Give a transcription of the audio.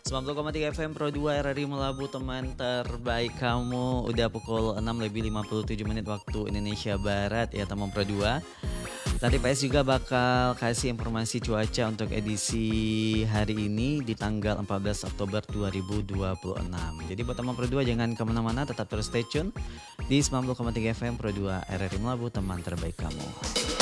90,3 FM Pro 2 RRI Melabu, teman terbaik kamu. Udah pukul 6:57 waktu Indonesia Barat ya teman Pro 2. Nanti PS juga bakal kasih informasi cuaca untuk edisi hari ini di tanggal 14 Oktober 2026. Jadi buat teman Pro 2 jangan kemana-mana, tetap terus stay tune di 90,3 FM Pro 2 RRI Melabu, teman terbaik kamu.